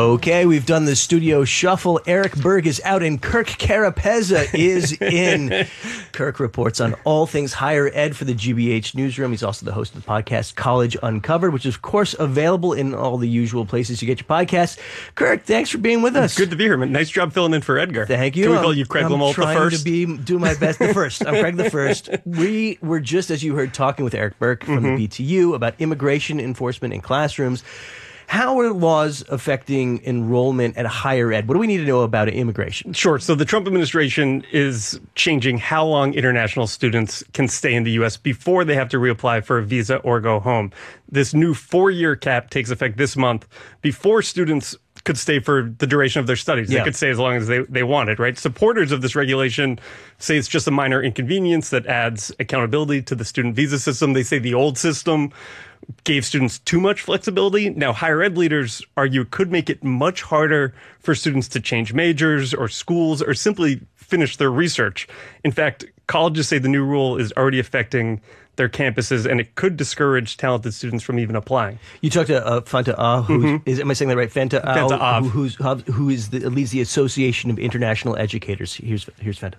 Okay, we've done the studio shuffle. Eric Berg is out and Kirk Carapezza is in. Kirk reports on all things higher ed for the GBH newsroom. He's also the host of the podcast College Uncovered, which is, of course, available in all the usual places you get your podcasts. Kirk, thanks for being with us. Good to be here, man. Nice job filling in for Edgar. Thank you. Can we call you Craig Lamolt the first? I'm trying to do my best. The first. I'm Craig the first. We were just, as you heard, talking with Eric Berg from the BTU about immigration enforcement in classrooms. How are laws affecting enrollment at higher ed? What do we need to know about immigration? Sure. So the Trump administration is changing how long international students can stay in the U.S. before they have to reapply for a visa or go home. This new 4-year cap takes effect this month. Before, students could stay for the duration of their studies. They could stay as long as they wanted, right? Supporters of this regulation say it's just a minor inconvenience that adds accountability to the student visa system. They say the old system gave students too much flexibility. Now, higher ed leaders argue it could make it much harder for students to change majors or schools or simply finish their research. In fact, colleges say the new rule is already affecting their campuses, and it could discourage talented students from even applying. You talked to Fanta Ah, am I saying that right? Fanta Ah, who leads the Association of International Educators. Here's Fanta.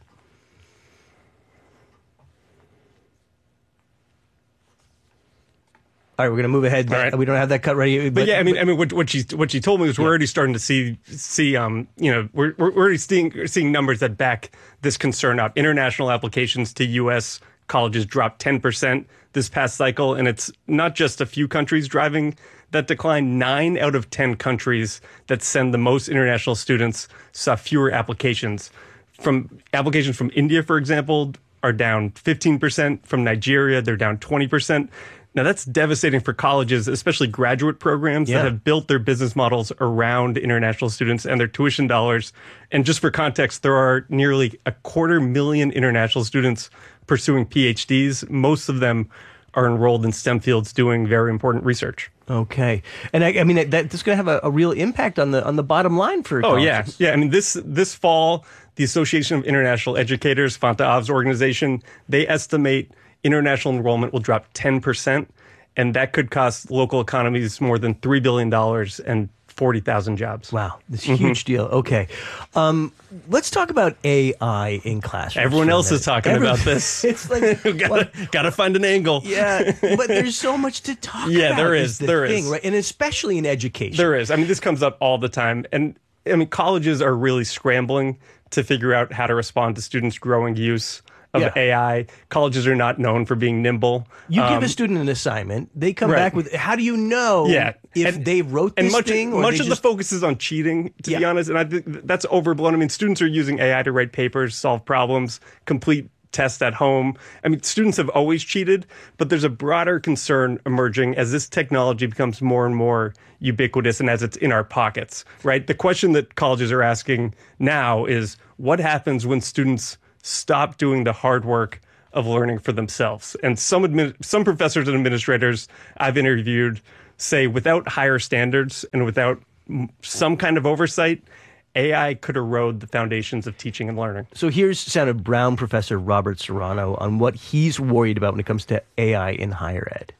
All right, we're going to move ahead. Right. We don't have that cut ready. But yeah, I mean, what she told me was we're already starting to see we're already seeing numbers that back this concern up. International applications to U.S. colleges dropped 10% this past cycle, and it's not just a few countries driving that decline. 9 out of 10 countries that send the most international students saw fewer applications. Applications from India, for example, are down 15%. From Nigeria, they're down 20%. Now, that's devastating for colleges, especially graduate programs that have built their business models around international students and their tuition dollars. And just for context, there are nearly 250,000 international students pursuing PhDs. Most of them are enrolled in STEM fields doing very important research. Okay. And I mean, that's going to have a real impact on the bottom line for colleges. Yeah. I mean, this fall, the Association of International Educators, Fanta Ah's organization, they estimate international enrollment will drop 10%, and that could cost local economies more than $3 billion and 40,000 jobs. Wow, this is a huge deal. Okay. Let's talk about AI in classrooms. Everyone else is talking about this. It's like gotta find an angle. Yeah, but there's so much to talk about. Yeah, there is. Right? And especially in education. There is. I mean, this comes up all the time. And I mean, colleges are really scrambling to figure out how to respond to students' growing use of AI. Colleges are not known for being nimble. You give a student an assignment, they come back with, how do you know if they wrote this thing? Or much of the focus is on cheating, to be honest, and I think that's overblown. I mean, students are using AI to write papers, solve problems, complete tests at home. I mean, students have always cheated, but there's a broader concern emerging as this technology becomes more and more ubiquitous and as it's in our pockets, right? The question that colleges are asking now is, what happens when students stop doing the hard work of learning for themselves? And some professors and administrators I've interviewed say without higher standards and without some kind of oversight, AI could erode the foundations of teaching and learning. So here's sound of Brown professor Robert Serrano on what he's worried about when it comes to AI in higher ed.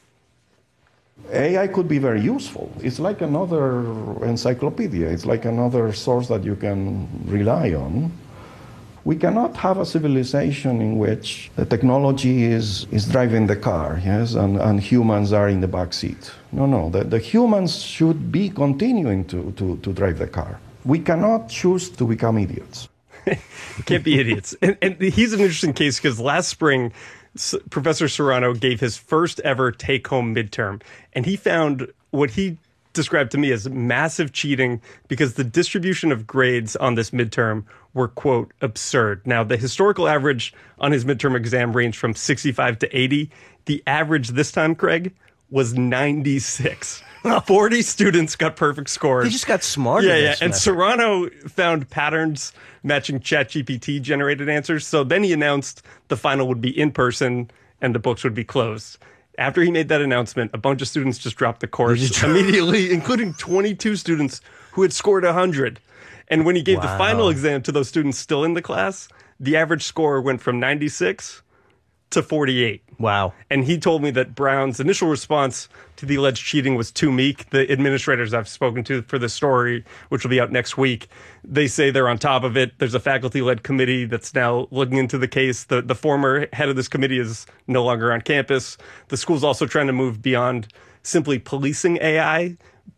AI could be very useful. It's like another encyclopedia. It's like another source that you can rely on. We cannot have a civilization in which the technology is driving the car, yes, and humans are in the back seat. No, the humans should be continuing to drive the car. We cannot choose to become idiots. We can't be idiots. And he's an interesting case because last spring, Professor Serrano gave his first ever take-home midterm, and he found what he described to me as massive cheating because the distribution of grades on this midterm were, quote, absurd. Now, the historical average on his midterm exam ranged from 65 to 80. The average this time, Craig, was 96. 40 students got perfect scores. They just got smarter. Yeah. And Serrano found patterns matching ChatGPT generated answers. So then he announced the final would be in person and the books would be closed. After he made that announcement, a bunch of students just dropped the course immediately, including 22 students who had scored 100. And when he gave the final exam to those students still in the class, the average score went from 96 to 48. Wow. And he told me that Brown's initial response to the alleged cheating was too meek. The administrators I've spoken to for the story, which will be out next week, they say they're on top of it. There's a faculty-led committee that's now looking into the case. The former head of this committee is no longer on campus. The school's also trying to move beyond simply policing AI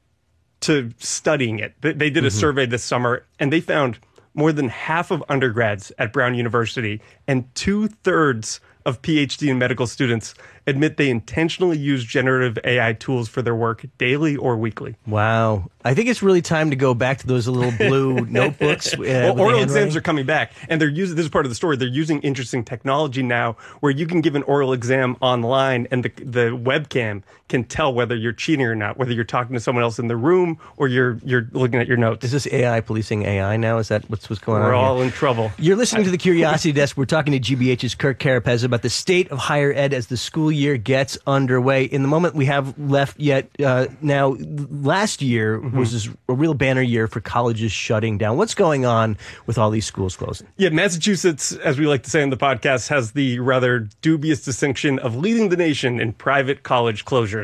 to studying it. They did a survey this summer, and they found more than half of undergrads at Brown University and 2/3 of PhD and medical students admit they intentionally use generative AI tools for their work daily or weekly. Wow. I think it's really time to go back to those little blue notebooks. Well, oral exams are coming back, and they're using, this is part of the story, they're using interesting technology now where you can give an oral exam online and the webcam can tell whether you're cheating or not, whether you're talking to someone else in the room or you're looking at your notes. Is this AI policing AI now? Is that what's going on? We're all here? in trouble. You're listening to the Curiosity Desk. We're talking to GBH's Kirk Carapez about the state of higher ed as the school year gets underway. In the moment we have left yet, now last year was this a real banner year for colleges shutting down. What's going on with all these schools closing? Yeah, Massachusetts, as we like to say on the podcast, has the rather dubious distinction of leading the nation in private college closures.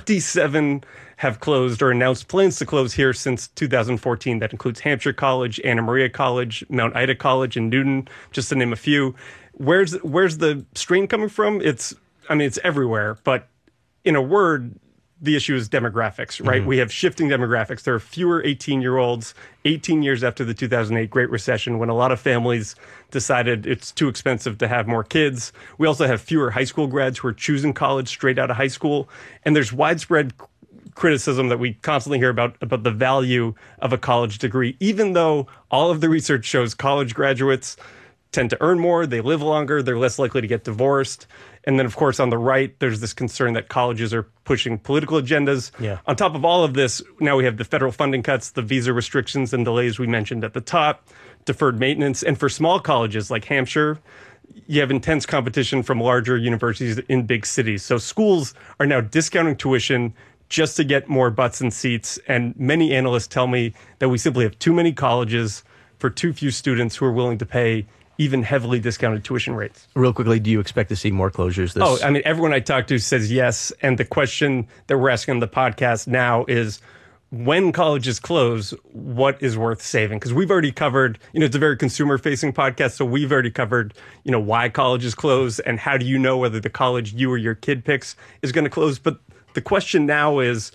27 have closed or announced plans to close here since 2014. That includes Hampshire College, Anna Maria College, Mount Ida College, and Newton, just to name a few. Where's the strain coming from? It's everywhere, but in a word, the issue is demographics, right? We have shifting demographics. There are fewer 18-year-olds 18 years after the 2008 Great Recession when a lot of families decided it's too expensive to have more kids. We also have fewer high school grads who are choosing college straight out of high school. And there's widespread criticism that we constantly hear about the value of a college degree, even though all of the research shows college graduates tend to earn more, they live longer, they're less likely to get divorced. And then, of course, on the right, there's this concern that colleges are pushing political agendas. Yeah. On top of all of this, now we have the federal funding cuts, the visa restrictions and delays we mentioned at the top, deferred maintenance. And for small colleges like Hampshire, you have intense competition from larger universities in big cities. So schools are now discounting tuition just to get more butts and seats. And many analysts tell me that we simply have too many colleges for too few students who are willing to pay even heavily discounted tuition rates. Real quickly, do you expect to see more closures? Everyone I talk to says yes. And the question that we're asking on the podcast now is, when colleges close, what is worth saving? Because we've already covered, it's a very consumer-facing podcast, so we've already covered, why colleges close and how do you know whether the college you or your kid picks is going to close. But the question now is,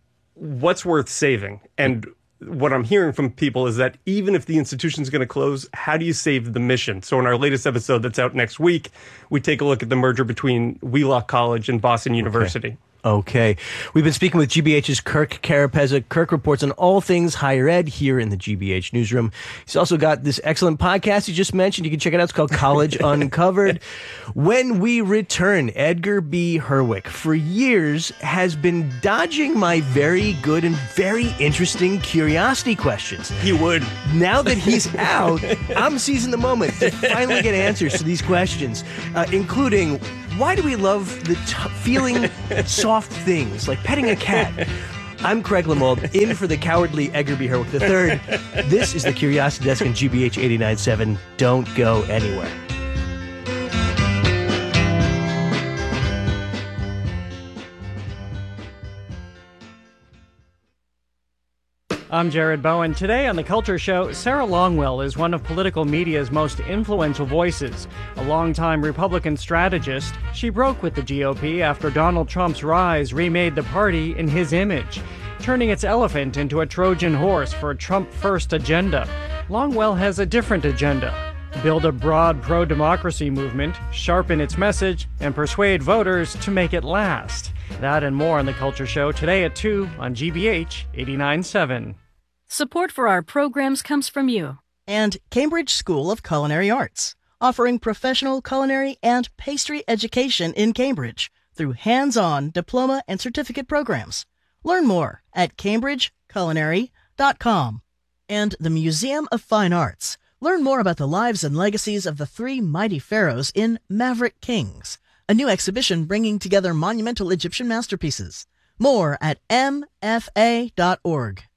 what's worth saving? And what I'm hearing from people is that even if the institution is going to close, how do you save the mission? So in our latest episode that's out next week, we take a look at the merger between Wheelock College and Boston University. Okay. We've been speaking with GBH's Kirk Carapez. Kirk reports on all things higher ed here in the GBH newsroom. He's also got this excellent podcast he just mentioned. You can check it out. It's called College Uncovered. When we return, Edgar B. Herwick, for years, has been dodging my very good and very interesting curiosity questions. He would. Now that he's out, I'm seizing the moment to finally get answers to these questions, including, why do we love the feeling soft things, like petting a cat? I'm Craig Lamald, in for the cowardly Edgar B. Herwick III. This is the Curiosity Desk on GBH 89.7. Don't go anywhere. I'm Jared Bowen. Today on The Culture Show, Sarah Longwell is one of political media's most influential voices. A longtime Republican strategist, she broke with the GOP after Donald Trump's rise remade the party in his image, turning its elephant into a Trojan horse for a Trump-first agenda. Longwell has a different agenda: build a broad pro-democracy movement, sharpen its message, and persuade voters to make it last. That and more on The Culture Show today at 2 on GBH 89.7. Support for our programs comes from you. And Cambridge School of Culinary Arts, offering professional culinary and pastry education in Cambridge through hands-on diploma and certificate programs. Learn more at cambridgeculinary.com. And the Museum of Fine Arts. Learn more about the lives and legacies of the three mighty pharaohs in Maverick Kings, a new exhibition bringing together monumental Egyptian masterpieces. More at mfa.org.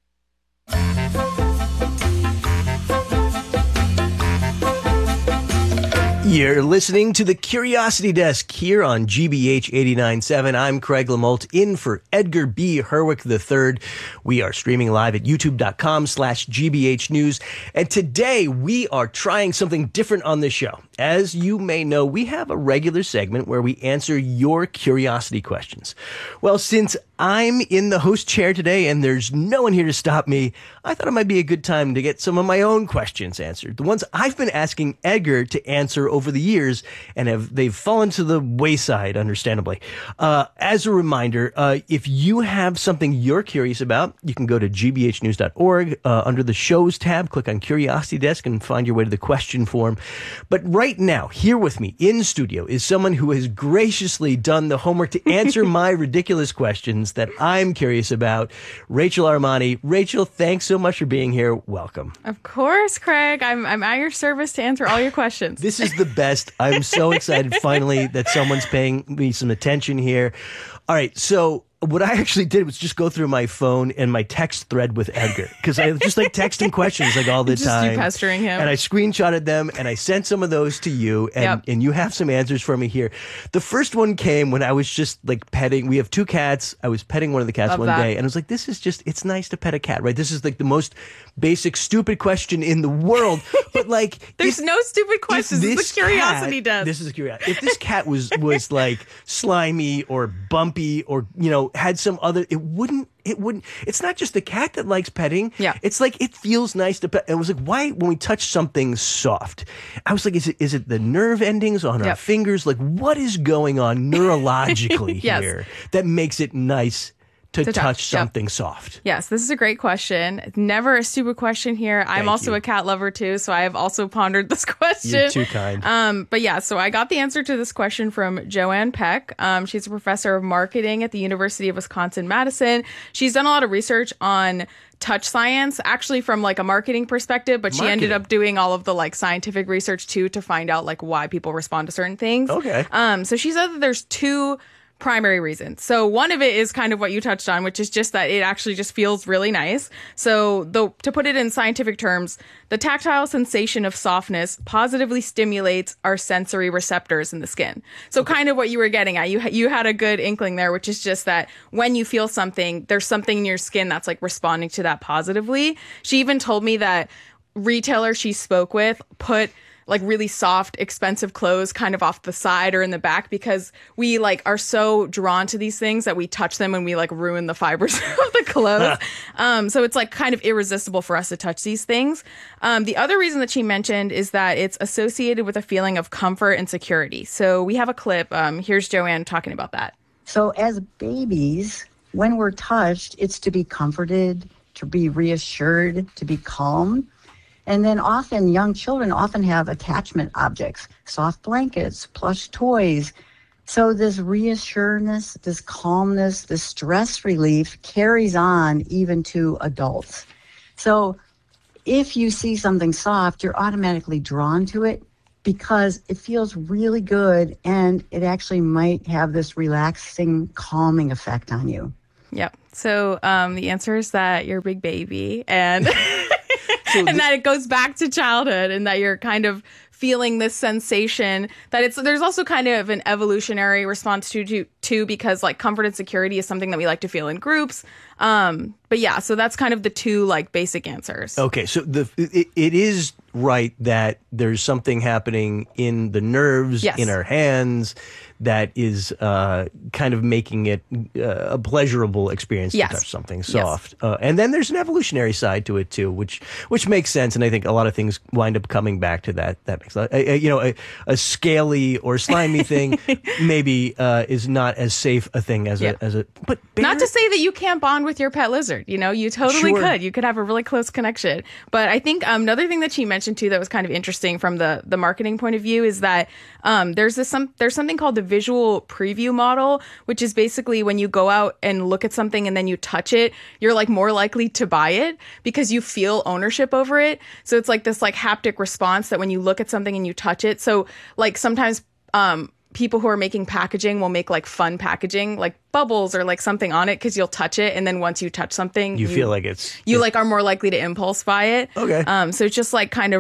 You're listening to the Curiosity Desk here on GBH 89.7. I'm Craig Lamont in for Edgar B. Herwick III. We are streaming live at youtube.com/GBH News. And today we are trying something different on this show. As you may know, we have a regular segment where we answer your curiosity questions. Well, since I'm in the host chair today and there's no one here to stop me, I thought it might be a good time to get some of my own questions answered. The ones I've been asking Edgar to answer over the years, and they've fallen to the wayside, understandably. As a reminder, if you have something you're curious about, you can go to gbhnews.org. Under the shows tab, click on Curiosity Desk and find your way to the question form. But right now, here with me in studio is someone who has graciously done the homework to answer my ridiculous questions that I'm curious about. Rachel Armani. Rachel, thanks so much for being here. Welcome. Of course, Craig. I'm at your service to answer all your questions. This is the best. I'm so excited finally that someone's paying me some attention here. All right, so what I actually did was just go through my phone and my text thread with Edgar, because I just like texting questions like all the time. You pestering him. And I screenshotted them and I sent some of those to you, and you have some answers for me here. The first one came when I was just like petting. We have two cats. I was petting one of the cats one day, and I was like, this is just, it's nice to pet a cat, right? This is like the most basic, stupid question in the world. But like, there's no stupid questions. This is a curiosity desk. This is a curiosity. If this cat was like slimy or bumpy or, you know, had some other, it wouldn't, it's not just the cat that likes petting. Yeah. It's like, it feels nice to pet. And it was like, why, when we touch something soft, I was like, is it the nerve endings on our fingers? Like, what is going on neurologically here that makes it nice to touch something soft? Yes, this is a great question. Never a stupid question here. I'm also a cat lover too, so I have also pondered this question. You're too kind. But yeah, so I got the answer to this question from Joanne Peck. She's a professor of marketing at the University of Wisconsin-Madison. She's done a lot of research on touch science, actually from like a marketing perspective, but she ended up doing all of the like scientific research too to find out like why people respond to certain things. Okay. So she said that there's two primary reasons. So one of it is kind of what you touched on, which is just that it actually just feels really nice. So to put it in scientific terms, the tactile sensation of softness positively stimulates our sensory receptors in the skin. So kind of what you were getting at, you had a good inkling there, which is just that when you feel something, there's something in your skin that's like responding to that positively. She even told me that retailers she spoke with put like really soft, expensive clothes kind of off the side or in the back because we like are so drawn to these things that we touch them and we like ruin the fibers of the clothes. So it's like kind of irresistible for us to touch these things. The other reason that she mentioned is that it's associated with a feeling of comfort and security. So we have a clip. Here's Joanne talking about that. So as babies, when we're touched, it's to be comforted, to be reassured, to be calm. And then often young children have attachment objects, soft blankets, plush toys. So this reassuredness, this calmness, this stress relief carries on even to adults. So if you see something soft, you're automatically drawn to it because it feels really good and it actually might have this relaxing, calming effect on you. Yep. So the answer is that you're a big baby and... and that it goes back to childhood and that you're kind of feeling this sensation that there's also kind of an evolutionary response to because like comfort and security is something that we like to feel in groups. But yeah, so that's kind of the two like basic answers. Okay. So it is right that there's something happening in the nerves, in our hands, that is kind of making it a pleasurable experience to touch something soft. And then there's an evolutionary side to it too, which makes sense. And I think a lot of things wind up coming back to that. That makes a scaly or slimy thing maybe is not as safe a thing as a. But not to say that you can't bond with your pet lizard. You know, you totally could. You could have a really close connection. But I think another thing that she mentioned too that was kind of interesting from the marketing point of view is that there's something called the visual preview model, which is basically when you go out and look at something and then you touch it, you're like more likely to buy it because you feel ownership over it. So it's like this like haptic response that when you look at something and you touch it. So like sometimes people who are making packaging will make like fun packaging, like bubbles or like something on it because you'll touch it. And then once you touch something, you feel like you like are more likely to impulse buy it. Okay. So it's just like kind of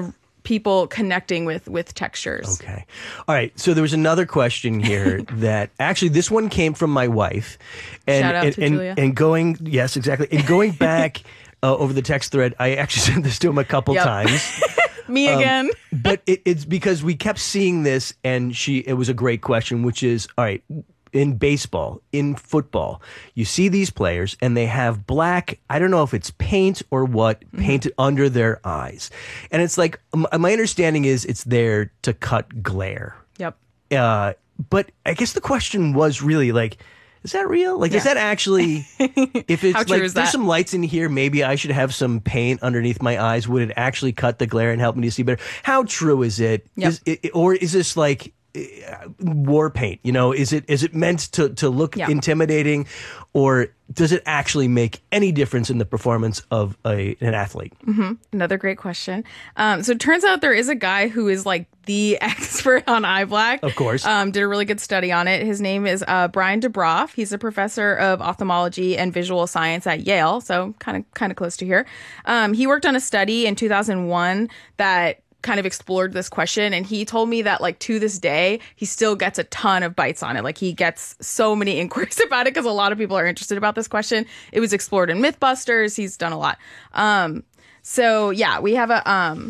people connecting with textures. Okay. All right. So there was another question here that actually this one came from my wife. And, Shout out to Julia. And going, yes, exactly. And going back over the text thread, I actually sent this to him a couple times. Me again. But it's because we kept seeing this, and it was a great question, which is, all right, in baseball, in football, you see these players and they have black, I don't know if it's paint or what, painted under their eyes. And it's like, my understanding is it's there to cut glare. Yep. But I guess the question was really like, is that real? Like, is that actually, if it's How true like, is there's that? some lights in here, maybe I should have some paint underneath my eyes. Would it actually cut the glare and help me to see better? How true is it? Yep. Or is this like war paint? You know, is it meant to look intimidating, or does it actually make any difference in the performance of an athlete? Another great question. So it turns out there is a guy who is like the expert on eye black. Of course. Did a really good study on it. His name is Brian DeBroff. He's a professor of ophthalmology and visual science at Yale, so kind of close to here. He worked on a study in 2001 that kind of explored this question, and he told me that like to this day he still gets a ton of bites on it. Like he gets so many inquiries about it because a lot of people are interested about this question. It was explored in Mythbusters. He's done a lot. So yeah, we have a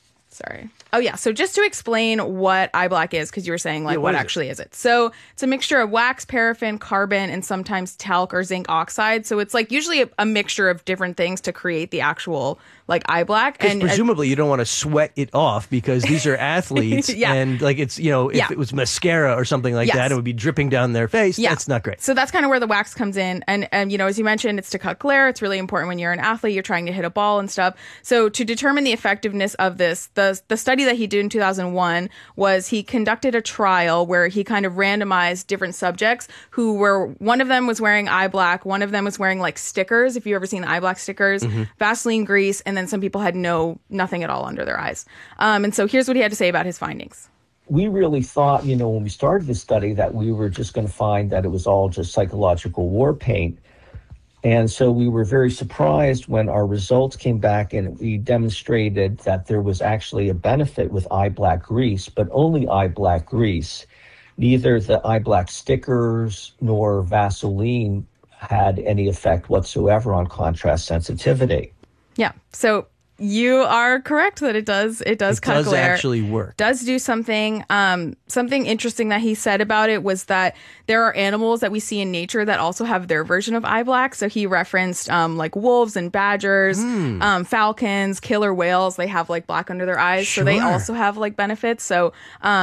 so just to explain what eye black is, because you were saying like what actually is it? So it's a mixture of wax, paraffin, carbon, and sometimes talc or zinc oxide. So it's like usually a mixture of different things to create the actual like eye black. Because presumably you don't want to sweat it off, because these are athletes, and like it's, you know, if it was mascara or something like that, it would be dripping down their face. That's not great. So that's kind of where the wax comes in. And you know, as you mentioned, it's to cut glare. It's really important when you're an athlete, you're trying to hit a ball and stuff. So to determine the effectiveness of this, the study that he did in 2001 was he conducted a trial where he kind of randomized different subjects who were, one of them was wearing eye black, one of them was wearing like stickers, if you've ever seen the eye black stickers, Vaseline grease, and then some people had nothing at all under their eyes. And so here's what he had to say about his findings. We really thought, you know, when we started the study that we were just going to find that it was all just psychological war paint. And so we were very surprised when our results came back and we demonstrated that there was actually a benefit with eye black grease, but only eye black grease. Neither the eye black stickers nor Vaseline had any effect whatsoever on contrast sensitivity. Yeah. So you are correct that it does cut glare. It does actually work. Does do something. Something interesting that he said about it was that there are animals that we see in nature that also have their version of eye black. So he referenced like wolves and badgers, falcons, killer whales. They have like black under their eyes, so they also have like benefits. So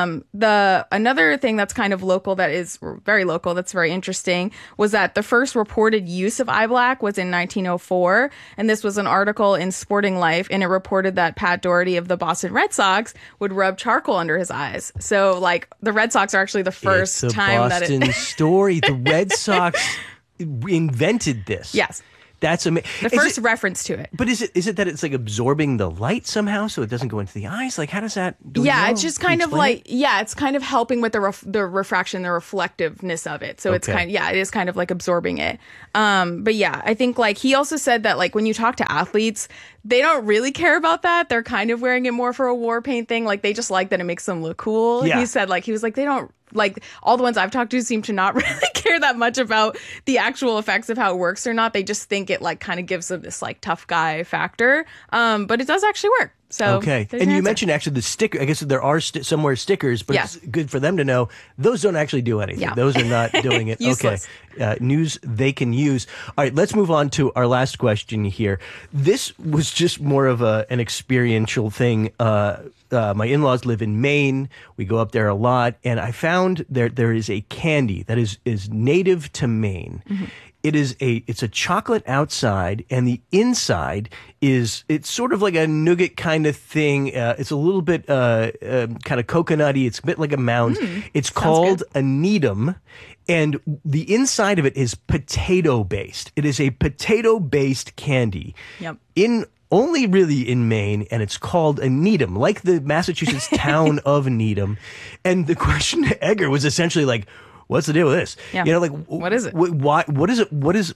another thing that's kind of local, that is very local, that's very interesting, was that the first reported use of eye black was in 1904, and this was an article in Sporting Life. And it reported that Pat Doherty of the Boston Red Sox would rub charcoal under his eyes. So, like, the Red Sox are actually the first time that Boston story. The Red Sox invented this. Yes. That's amazing. The first reference to it. But is it that it's like absorbing the light somehow so it doesn't go into the eyes? Like, how does that? It's just kind of like, it's kind of helping with the refraction, the reflectiveness of it. So it's it is kind of like absorbing it. But yeah, I think like he also said that like when you talk to athletes, they don't really care about that. They're kind of wearing it more for a war paint thing. Like they just like that it makes them look cool. Yeah. He said like, he was like, they don't, like all the ones I've talked to seem to not really care that much about the actual effects of how it works or not. They just think it like kind of gives them this like tough guy factor. But it does actually work. So okay. And you mentioned actually the sticker. I guess there are somewhere stickers, but it's good for them to know those don't actually do anything. Yeah. Those are not doing it. Okay. News they can use. All right, let's move on to our last question here. This was just more of an experiential thing. My in-laws live in Maine. We go up there a lot, and I found there is a candy that is native to Maine. Mm-hmm. It's a chocolate outside, and the inside it's sort of like a nougat kind of thing. It's a little bit kind of coconutty. It's a bit like a mound. It's called a Needham, and the inside of it is potato based. It is a potato based candy. Yep. Only really in Maine, and it's called a Needham, like the Massachusetts town of Needham. And the question to Edgar was essentially like, what's the deal with this? Yeah. You know, like, what is it? Why? What is it?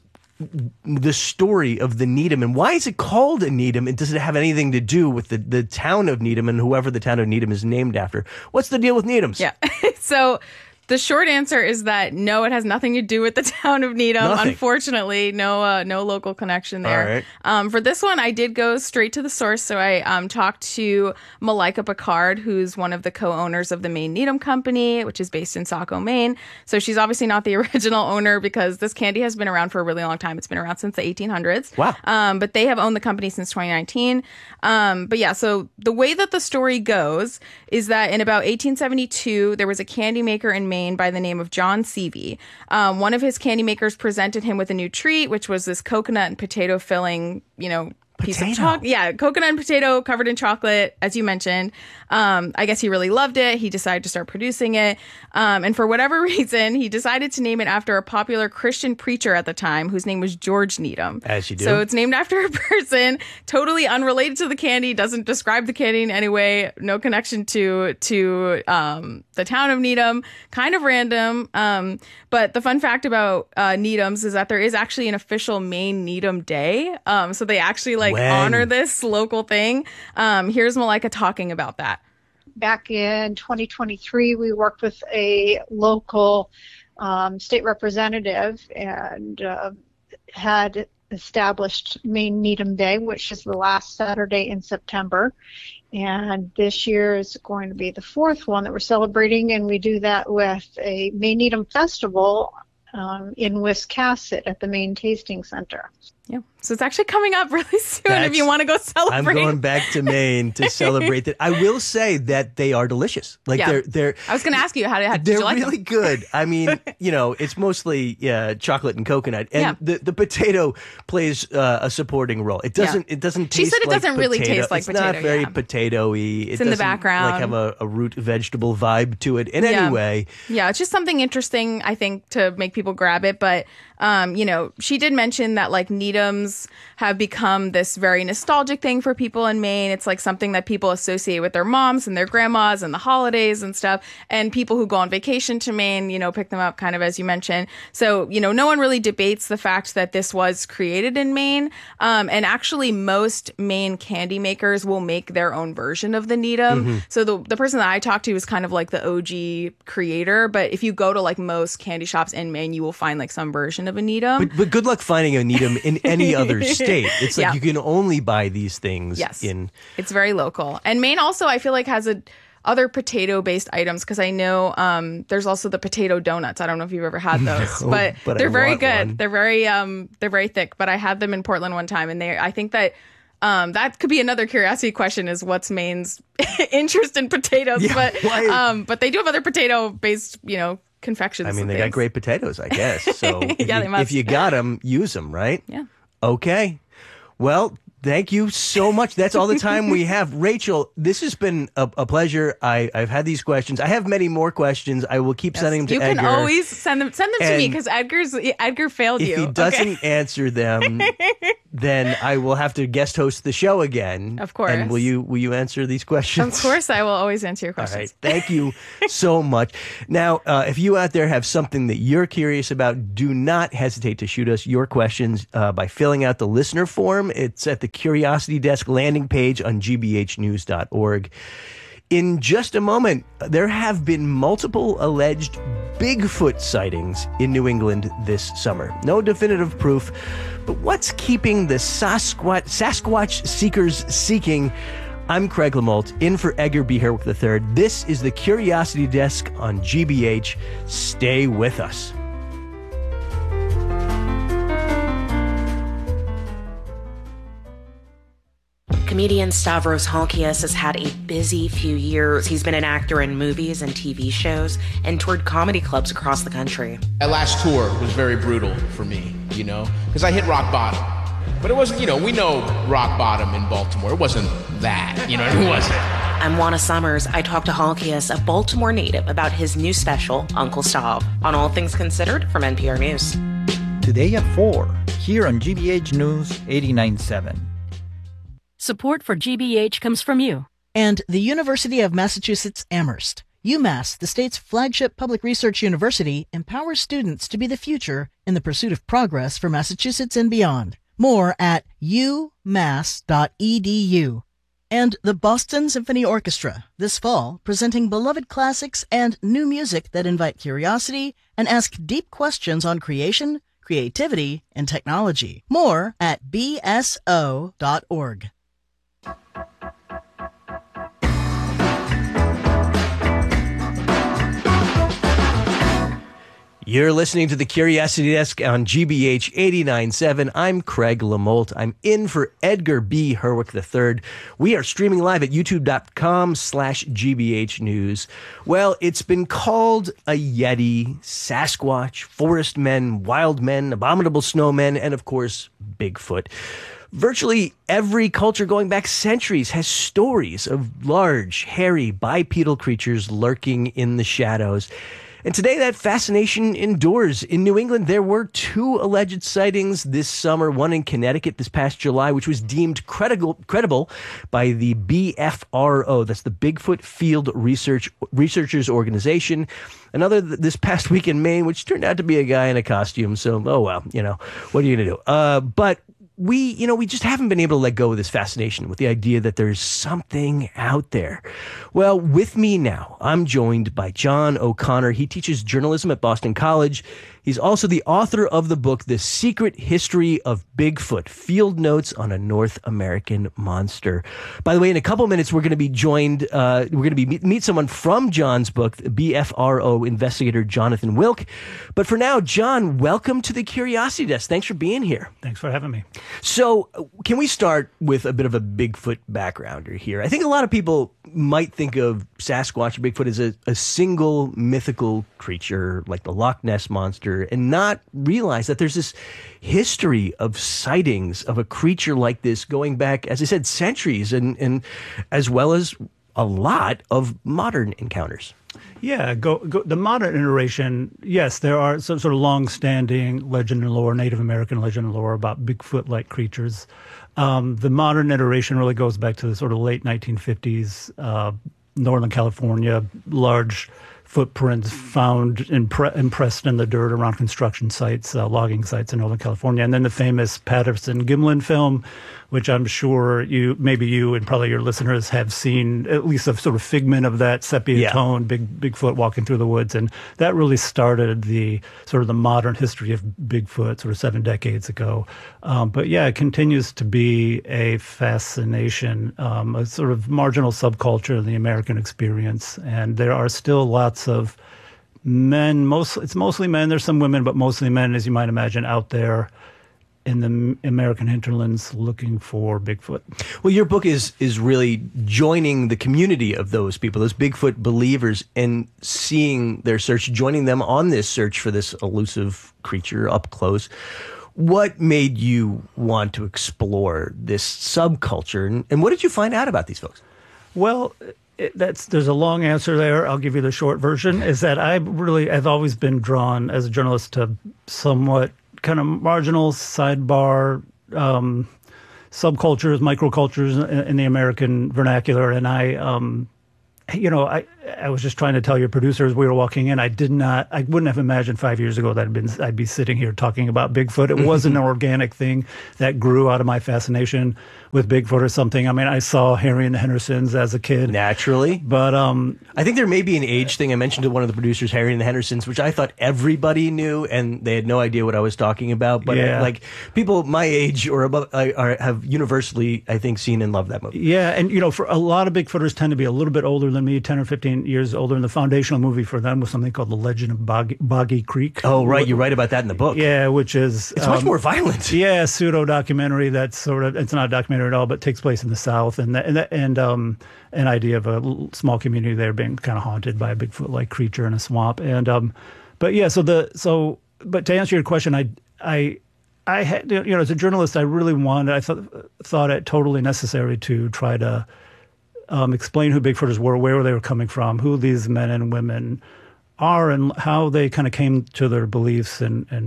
the story of the Needham, and why is it called a Needham? And does it have anything to do with the town of Needham and whoever the town of Needham is named after? What's the deal with Needhams? Yeah. So the short answer is that no, it has nothing to do with the town of Needham. Nothing. Unfortunately, no local connection there. All right. For this one, I did go straight to the source. So I talked to Malika Picard, who's one of the co-owners of the Maine Needham Company, which is based in Saco, Maine. So she's obviously not the original owner because this candy has been around for a really long time. It's been around since the 1800s. Wow. But they have owned the company since 2019. But yeah, so the way that the story goes is that in about 1872, there was a candy maker in Maine by the name of John Seavey. One of his candy makers presented him with a new treat, which was this coconut and potato filling, piece of chocolate. Yeah, coconut and potato covered in chocolate, as you mentioned. I guess he really loved it. He decided to start producing it. And for whatever reason, he decided to name it after a popular Christian preacher at the time whose name was George Needham. As you do. So it's named after a person totally unrelated to the candy, doesn't describe the candy in any way, no connection to the town of Needham, kind of random. But the fun fact about Needhams is that there is actually an official Maine Needham Day. So they actually honor this local thing. Here's Malika talking about that. Back in 2023, we worked with a local state representative and had established Maine Needham Day, which is the last Saturday in September. And this year is going to be the fourth one that we're celebrating, and we do that with a Maine Needham Festival in Wiscasset at the Maine Tasting Center. Yeah, so it's actually coming up really soon if you want to go celebrate. I'm going back to Maine to celebrate that. I will say that they are delicious. They're I was going to ask you, how did they're you like really them? good. I mean, it's mostly chocolate and coconut, and the potato plays a supporting role. It doesn't. It doesn't taste. She said it like doesn't really potato. taste like it's potato. It's not very potato-y. It's in the background. Have a root vegetable vibe to it. In any way, it's just something interesting, I think, to make people grab it. But she did mention that Needhams have become this very nostalgic thing for people in Maine. It's something that people associate with their moms and their grandmas and the holidays and stuff. And people who go on vacation to Maine, pick them up kind of as you mentioned. So, no one really debates the fact that this was created in Maine. And actually most Maine candy makers will make their own version of the Needham. Mm-hmm. So the person that I talked to was kind of the OG creator. But if you go to most candy shops in Maine, you will find some version of a Needham. But good luck finding a Needham in any other state. It's you can only buy these things in. It's very local. And Maine also, I feel has other potato-based items because I know there's also the potato donuts. I don't know if you've ever had those, but they're very good. One. They're very thick. But I had them in Portland one time, and I think that that could be another curiosity question: is what's Maine's interest in potatoes? Yeah, but they do have other potato-based, confections. I mean, they got great potatoes, I guess. So if you got them, use them, right? Yeah. Okay. Well, thank you so much. That's all the time we have. Rachel, this has been a pleasure. I've had these questions. I have many more questions. I will keep sending them to Edgar. You can always send them to me because Edgar failed you. If he doesn't answer them, then I will have to guest host the show again. Of course. And will you answer these questions? Of course, I will always answer your questions. All right. Thank you so much. Now, if you out there have something that you're curious about, do not hesitate to shoot us your questions by filling out the listener form. It's at the Curiosity Desk landing page on gbhnews.org. In just a moment, there have been multiple alleged Bigfoot sightings in New England this summer. No definitive proof, but what's keeping the Sasquatch seekers seeking? I'm Craig Lamolt, in for Edgar B. Herwick III. This is the Curiosity Desk on GBH. Stay with us. Comedian Stavros Halkias has had a busy few years. He's been an actor in movies and TV shows and toured comedy clubs across the country. That last tour was very brutal for me, because I hit rock bottom. But it wasn't, we know rock bottom in Baltimore. It wasn't that, it wasn't. I'm Juana Summers. I talked to Halkias, a Baltimore native, about his new special, Uncle Stav, on All Things Considered from NPR News. Today at 4, here on GBH News 89.7. Support for GBH comes from you. And the University of Massachusetts Amherst. UMass, the state's flagship public research university, empowers students to be the future in the pursuit of progress for Massachusetts and beyond. More at umass.edu. And the Boston Symphony Orchestra, this fall, presenting beloved classics and new music that invite curiosity and ask deep questions on creation, creativity, and technology. More at bso.org. You're listening to the Curiosity Desk on GBH 89.7. I'm Craig Lamolt. I'm in for Edgar B. Herwick III. We are streaming live at youtube.com/GBH News. Well, it's been called a Yeti, Sasquatch, forest men, wild men, abominable snowmen, and of course, Bigfoot. Virtually every culture going back centuries has stories of large, hairy, bipedal creatures lurking in the shadows. And today that fascination endures. In New England, there were 2 alleged sightings this summer, one in Connecticut this past July, which was deemed credible by the BFRO. That's the Bigfoot Field Researchers Organization. Another this past week in Maine, which turned out to be a guy in a costume. So, oh well, what are you going to do? But we just haven't been able to let go of this fascination with the idea that there's something out there. Well, with me now, I'm joined by John O'Connor. He teaches journalism at Boston College. He's also the author of the book, The Secret History of Bigfoot, Field Notes on a North American Monster. By the way, in a couple minutes, we're going to be joined, meet someone from John's book, BFRO investigator Jonathan Wilk. But for now, John, welcome to the Curiosity Desk. Thanks for being here. Thanks for having me. So can we start with a bit of a Bigfoot backgrounder here? I think a lot of people might think of Sasquatch or Bigfoot as a single mythical creature like the Loch Ness Monster, and not realize that there's this history of sightings of a creature like this going back, as I said, centuries, and as well as a lot of modern encounters. Yeah, the modern iteration, yes, there are some sort of long-standing legend and lore, Native American legend and lore about Bigfoot-like creatures. The modern iteration really goes back to the sort of late 1950s, Northern California, large footprints found impressed in the dirt around construction sites, logging sites in Northern California. And then the famous Patterson-Gimlin film, which I'm sure you and probably your listeners have seen, at least a sort of figment of that sepia tone, Bigfoot walking through the woods. And that really started the sort of the modern history of Bigfoot sort of 7 decades ago. But yeah, it continues to be a fascination, a sort of marginal subculture of the American experience. And there are still lots of men, it's mostly men, there's some women, but mostly men, as you might imagine, out there in the American hinterlands looking for Bigfoot. Well, your book is really joining the community of those people, those Bigfoot believers, and seeing their search, joining them on this search for this elusive creature up close. What made you want to explore this subculture, and what did you find out about these folks? Well, there's a long answer there. I'll give you the short version, is that I've always been drawn as a journalist to somewhat kind of marginal sidebar subcultures, microcultures in the American vernacular. And I was just trying to tell your producers we were walking in. I wouldn't have imagined 5 years ago that I'd be sitting here talking about Bigfoot. It wasn't an organic thing that grew out of my fascination with Bigfoot or something. I mean, I saw Harry and the Hendersons as a kid. Naturally. But I think there may be an age thing. I mentioned to one of the producers, Harry and the Hendersons, which I thought everybody knew, and they had no idea what I was talking about. But like people my age or above have universally, I think, seen and loved that movie. Yeah, and for a lot of Bigfooters tend to be a little bit older than me, 10 or 15 years older, and the foundational movie for them was something called The Legend of Boggy Creek. Oh, right. You write about that in the book. Yeah, which is... It's much more violent. Yeah, pseudo-documentary that's sort of... It's not a documentary at all, but takes place in the South, and an idea of a small community there being kind of haunted by a Bigfoot-like creature in a swamp. And but yeah, but to answer your question, I had, as a journalist, I really wanted... I thought it totally necessary to try to explain who Bigfooters were, where they were coming from, who these men and women are, and how they kind of came to their beliefs and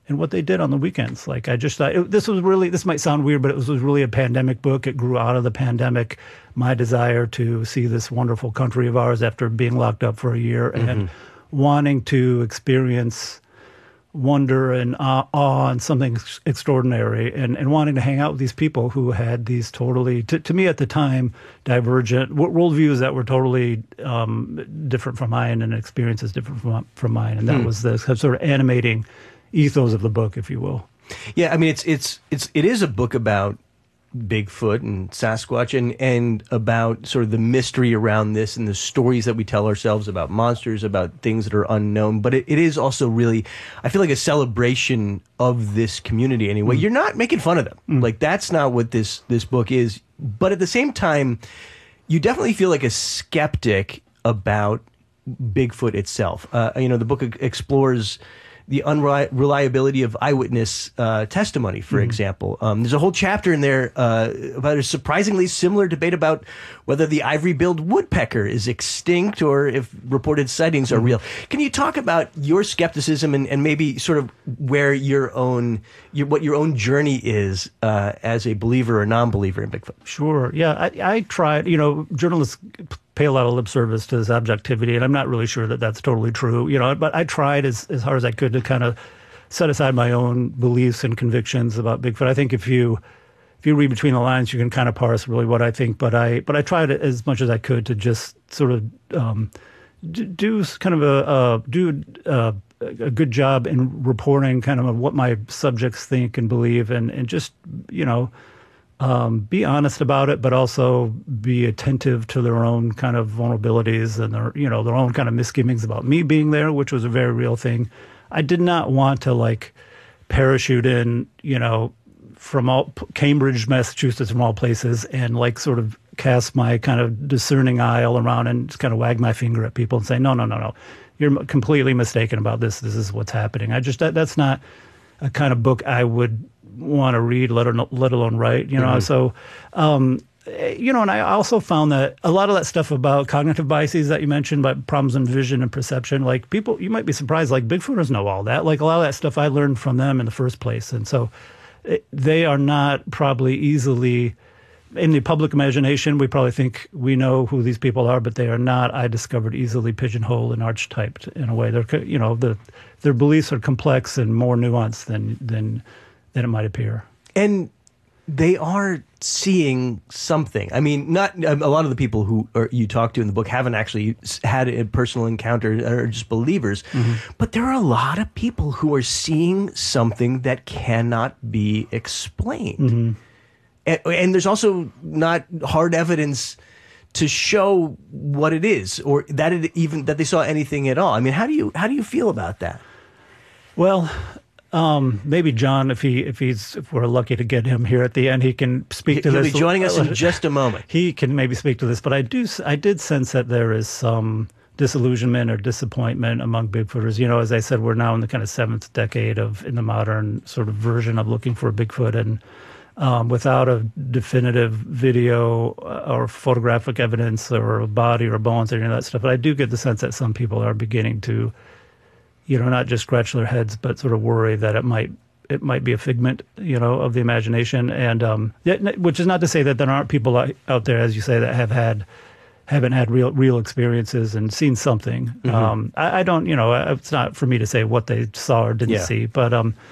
and what they did on the weekends. Like, I just thought this might sound weird, but it was really a pandemic book. It grew out of the pandemic, my desire to see this wonderful country of ours after being locked up for a year and wanting to experience wonder and awe and something extraordinary, and wanting to hang out with these people who had these totally, to me at the time, divergent worldviews that were totally different from mine and experiences different from mine. And that was the sort of animating ethos of the book, if you will. Yeah, I mean, it is a book about Bigfoot and Sasquatch and about sort of the mystery around this and the stories that we tell ourselves about monsters, about things that are unknown. But it is also really, I feel like, a celebration of this community anyway. You're not making fun of them. Like, that's not what this book is. But at the same time, you definitely feel like a skeptic about Bigfoot itself. The book explores the unreliability of eyewitness testimony, for example. There's a whole chapter in there about a surprisingly similar debate about whether the ivory-billed woodpecker is extinct or if reported sightings are real. Can you talk about your skepticism and maybe sort of where what your own journey is as a believer or non-believer in Bigfoot? Sure. Yeah, I tried. Journalists pay a lot of lip service to this objectivity, and I'm not really sure that that's totally true. But I tried as hard as I could to kind of set aside my own beliefs and convictions about Bigfoot. I think if you read between the lines, you can kind of parse really what I think. But I tried as much as I could to just sort of do kind of a good job in reporting kind of what my subjects think and believe, and just be honest about it, but also be attentive to their own kind of vulnerabilities and their own kind of misgivings about me being there, which was a very real thing. I did not want to parachute in, from Cambridge, Massachusetts, from all places, and sort of cast my kind of discerning eye all around and just kind of wag my finger at people and say, no, you're completely mistaken about this. This is what's happening. That's not a kind of book I would want to read, let alone write, So, and I also found that a lot of that stuff about cognitive biases that you mentioned, about problems in vision and perception, people, you might be surprised, Bigfooters know all that. A lot of that stuff I learned from them in the first place. And so they are not probably easily, in the public imagination, we probably think we know who these people are, but they are not, I discovered, easily pigeonholed and archetyped in a way. They're, their beliefs are complex and more nuanced than it might appear. And they are seeing something. I mean, not a lot of the people who you talk to in the book haven't actually had a personal encounter or just believers, but there are a lot of people who are seeing something that cannot be explained. And there's also not hard evidence to show what it is, or that that they saw anything at all. I mean, how do you feel about that? Well, maybe John, if we're lucky to get him here at the end, he can speak to this. He'll be joining us in just a moment. He can maybe speak to this, but I did sense that there is some disillusionment or disappointment among Bigfooters. As I said, we're now in the kind of 7th decade in the modern sort of version of looking for a Bigfoot, and without a definitive video or photographic evidence or a body or bones or any of that stuff. But I do get the sense that some people are beginning to, not just scratch their heads, but sort of worry that it might be a figment, of the imagination. And which is not to say that there aren't people out there, as you say, that haven't had real experiences and seen something. I don't, it's not for me to say what they saw or didn't see, but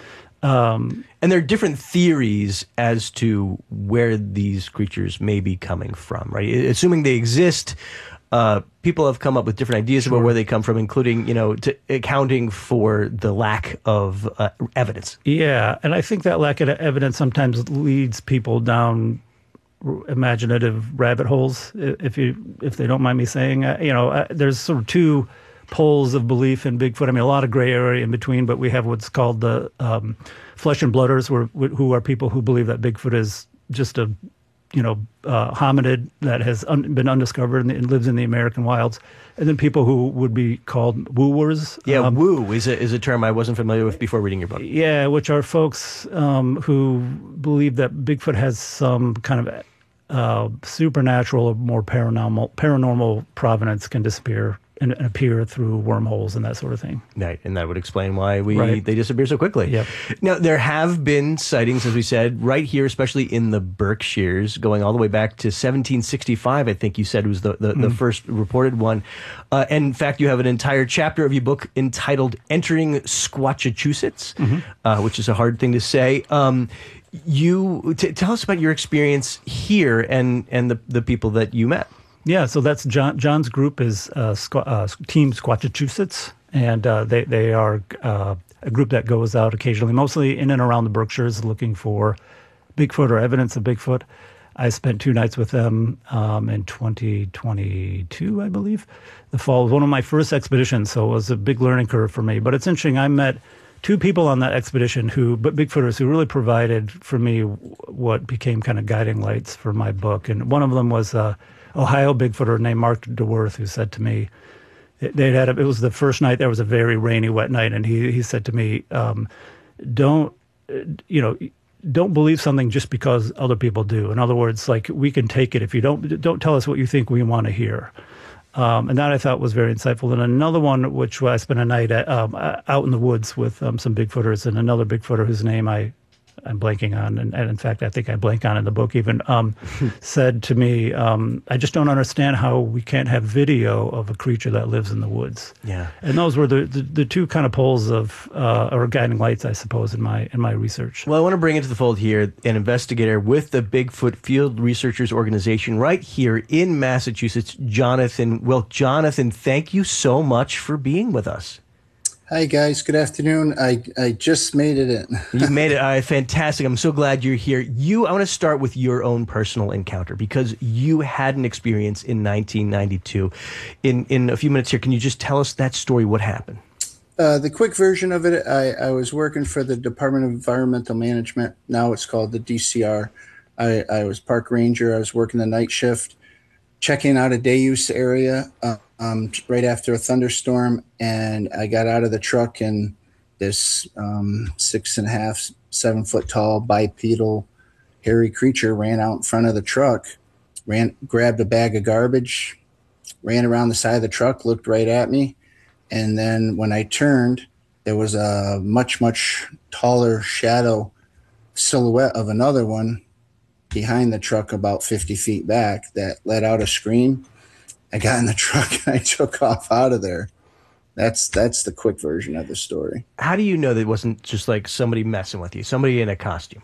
and there are different theories as to where these creatures may be coming from, right? Assuming they exist. People have come up with different ideas about where they come from, including, accounting for the lack of evidence. Yeah, and I think that lack of evidence sometimes leads people down imaginative rabbit holes, if they don't mind me saying. There's sort of two poles of belief in Bigfoot. I mean, a lot of gray area in between, but we have what's called the flesh and blooders, who are people who believe that Bigfoot is just a hominid that has been undiscovered and lives in the American wilds, and then people who would be called wooers. Yeah, woo is a term I wasn't familiar with before reading your book. Yeah, which are folks who believe that Bigfoot has some kind of supernatural or more paranormal provenance, can disappear and appear through wormholes and that sort of thing. Right, and that would explain why Right. they disappear so quickly. Yep. Now, there have been sightings, as we said, right here, especially in the Berkshires, going all the way back to 1765, I think you said was the first reported one. And in fact, you have an entire chapter of your book entitled Entering Squatchachusetts, which is a hard thing to say. Tell us about your experience here and the people that you met. Yeah, so that's John's group is Team Squatchachusetts, and they are a group that goes out occasionally, mostly in and around the Berkshires, looking for Bigfoot or evidence of Bigfoot. I spent 2 nights with them in 2022, I believe. The fall was one of my first expeditions, so it was a big learning curve for me. But it's interesting, I met 2 people on that expedition Bigfooters who really provided for me what became kind of guiding lights for my book. And one of them was Ohio Bigfooter named Mark DeWorth, who said to me, it was the first night, there was a very rainy, wet night, and he said to me, don't believe something just because other people do. In other words, like, we can take it if you don't tell us what you think we want to hear. And that I thought was very insightful. And another one, which I spent a night out in the woods with some Bigfooters, and another Bigfooter whose name I'm blanking on, and in fact, I think I blank on in the book even, said to me, I just don't understand how we can't have video of a creature that lives in the woods. Yeah. And those were the 2 kind of poles of, or guiding lights, I suppose, in my research. Well, I want to bring into the fold here an investigator with the Bigfoot Field Researchers Organization right here in Massachusetts, Jonathan Wilk. Jonathan, thank you so much for being with us. Hi, guys. Good afternoon. I just made it in. You made it. Fantastic. I'm so glad you're here. I want to start with your own personal encounter, because you had an experience in 1992. In a few minutes here, can you just tell us that story? What happened? The quick version of it, I was working for the Department of Environmental Management. Now it's called the DCR. I was park ranger. I was working the night shift, checking out a day use area right after a thunderstorm, and I got out of the truck, and this 6.5, 7 foot tall bipedal hairy creature ran out in front of the truck, grabbed a bag of garbage, ran around the side of the truck, looked right at me, and then when I turned, there was a much, much taller shadow silhouette of another one behind the truck about 50 feet back that let out a scream. I got in the truck and I took off out of there. That's the quick version of the story. How do you know that it wasn't just like somebody messing with you, somebody in a costume?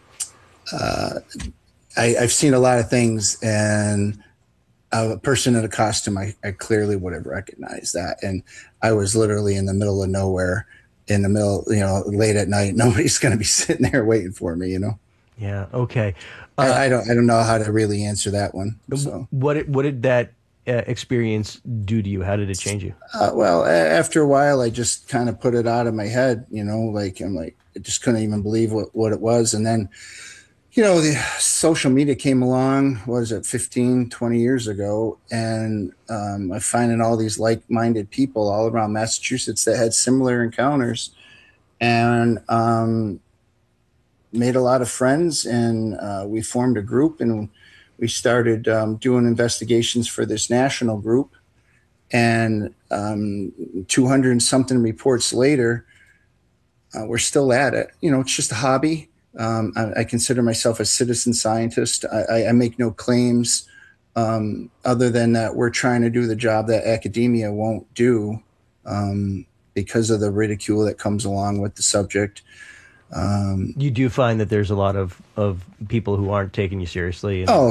I've seen a lot of things, and a person in a costume, I clearly would have recognized that. And I was literally in the middle of nowhere, in the middle, late at night. Nobody's going to be sitting there waiting for me, Yeah. Okay. I don't know how to really answer that one. So what did that experience do to you? How did it change you? Well, after a while, I just kind of put it out of my head, I just couldn't even believe what it was. And then, the social media came along, 15, 20 years ago. And I'm finding all these like-minded people all around Massachusetts that had similar encounters, and made a lot of friends. And we formed a group, and we started doing investigations for this national group, and 200 and something reports later, we're still at it. It's just a hobby. I consider myself a citizen scientist. I make no claims other than that we're trying to do the job that academia won't do because of the ridicule that comes along with the subject. You do find that there's a lot of people who aren't taking you seriously. Oh,